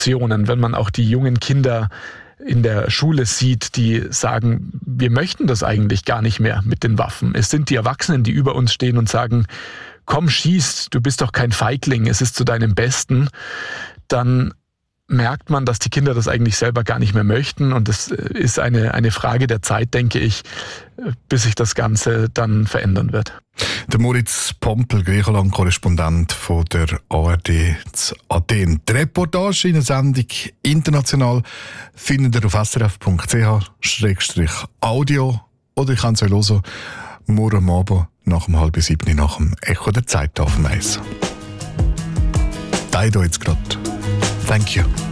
Wenn man auch die jungen Kinder in der Schule sieht, die sagen, wir möchten das eigentlich gar nicht mehr mit den Waffen. Es sind die Erwachsenen, die über uns stehen und sagen, komm, schieß, du bist doch kein Feigling, es ist zu deinem Besten, dann merkt man, dass die Kinder das eigentlich selber gar nicht mehr möchten. Und es ist eine Frage der Zeit, denke ich, bis sich das Ganze dann verändern wird. Der Moritz Pompel, Griechenland-Korrespondent von der ARD zu Athen. Die Reportage in der Sendung «International» findet ihr auf srf.ch/audio oder ich kann es euch hören, morgen Abend nach 6:30 nach dem Echo der Zeit auf dem Eis. Da jetzt gerade. Thank you.